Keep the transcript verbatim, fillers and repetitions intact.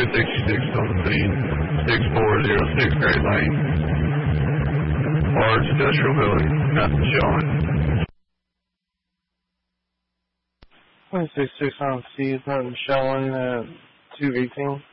sixty-six on the scene. six four zero six Great Lane. Large industrial building. Nothing showing. one six six on C is nothing showing at two eighteen.